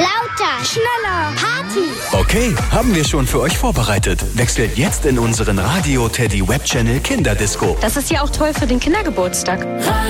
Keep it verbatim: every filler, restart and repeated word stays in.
Lauter, schneller, Party. Okay, haben wir schon für euch vorbereitet. Wechselt jetzt in unseren Radio Teddy Web Channel Kinderdisco. Das ist ja auch toll für den Kindergeburtstag.